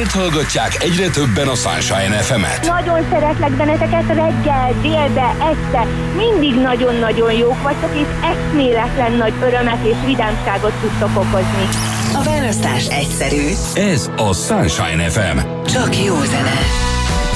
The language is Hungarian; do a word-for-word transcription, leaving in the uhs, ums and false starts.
Miért hallgatják egyre többen a Sunshine ef emet? Nagyon szeretlek benneteket reggel, délbe, este. Mindig nagyon-nagyon jók vagytok, és eszméletlen nagy örömet és vidámságot tudtok okozni. A választás egyszerű. Ez a Sunshine ef em. Csak jó zene.